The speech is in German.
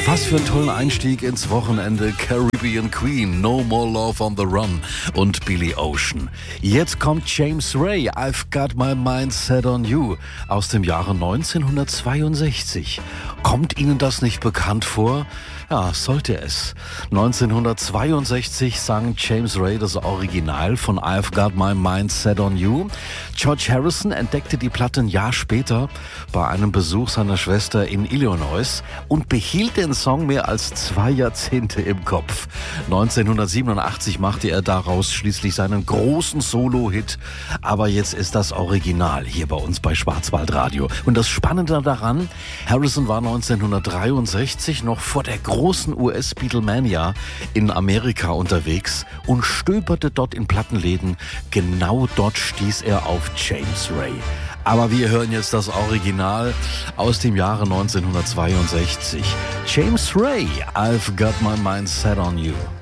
Was für ein toller Einstieg ins Wochenende. Caribbean Queen, No More Love on the Run und Billy Ocean. Jetzt kommt James Ray, I've Got My Mind Set on You aus dem Jahre 1962. Kommt Ihnen das nicht bekannt vor? Ja, sollte es. 1962 sang James Ray das Original von I've Got My Mind Set on You. George Harrison entdeckte die Platte ein Jahr später bei einem Besuch seiner Schwester in Illinois und behielt den Song mehr als 2 Jahrzehnte im Kopf. 1987 machte er daraus schließlich seinen großen Solo-Hit. Aber jetzt ist das Original hier bei uns bei Schwarzwaldradio. Und das Spannende daran, Harrison war 1963 noch vor der großen US-Beatlemania in Amerika unterwegs und stöberte dort in Plattenläden. Genau dort stieß er auf James Ray. Aber wir hören jetzt das Original aus dem Jahre 1962. James Ray, I've Got My Mind Set on You.